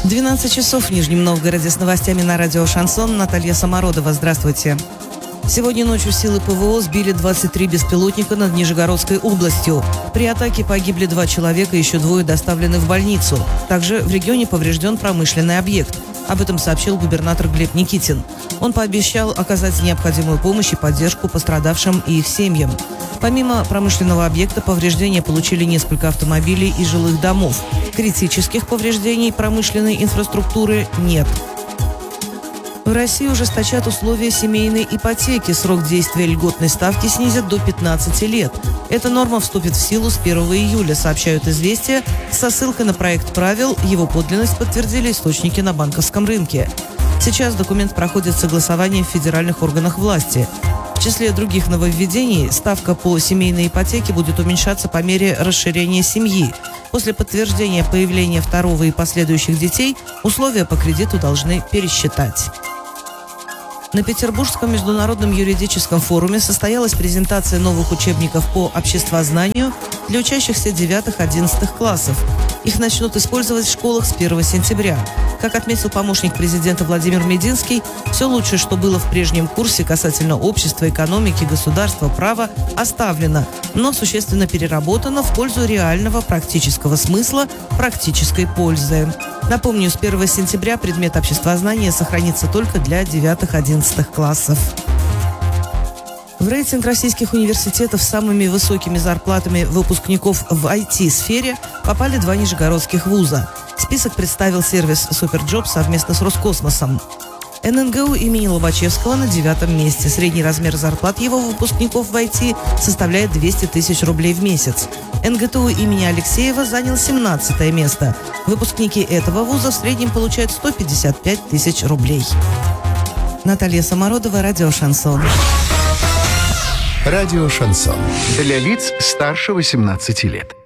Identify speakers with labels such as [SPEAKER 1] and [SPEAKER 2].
[SPEAKER 1] 12 часов в Нижнем Новгороде. С новостями на радио «Шансон». Наталья Самородова. Здравствуйте. Сегодня ночью силы ПВО сбили 23 беспилотника над Нижегородской областью. При атаке погибли 2 человека, еще 2 доставлены в больницу. Также в регионе поврежден промышленный объект. Об этом сообщил губернатор Глеб Никитин. Он пообещал оказать необходимую помощь и поддержку пострадавшим и их семьям. Помимо промышленного объекта, повреждения получили несколько автомобилей и жилых домов. Критических повреждений промышленной инфраструктуры нет. В России ужесточат условия семейной ипотеки. Срок действия льготной ставки снизят до 15 лет. Эта норма вступит в силу с 1 июля, сообщают «Известия». Со ссылкой на проект правил его подлинность подтвердили источники на банковском рынке. Сейчас документ проходит согласование в федеральных органах власти. В числе других нововведений ставка по семейной ипотеке будет уменьшаться по мере расширения семьи. После подтверждения появления второго и последующих детей условия по кредиту должны пересчитать. На Петербургском международном юридическом форуме состоялась презентация новых учебников по обществознанию для учащихся 9-11 классов. Их начнут использовать в школах с 1 сентября. Как отметил помощник президента Владимир Мединский, все лучшее, что было в прежнем курсе касательно общества, экономики, государства, права, оставлено, но существенно переработано в пользу реального практического смысла, практической пользы. Напомню, с 1 сентября предмет обществознания сохранится только для 9-11 классов. В рейтинг российских университетов с самыми высокими зарплатами выпускников в IT-сфере попали 2 нижегородских вуза. Список представил сервис Суперджоп совместно с Роскосмосом. ННГУ имени Лобачевского на 9-м месте. Средний размер зарплат его выпускников в IT составляет 200 тысяч рублей в месяц. НГТУ имени Алексеева занял 17-е место. Выпускники этого вуза в среднем получают 155 тысяч рублей. Наталья Самородова, радио «Шансон».
[SPEAKER 2] Радио «Шансон». Для лиц старше 18 лет.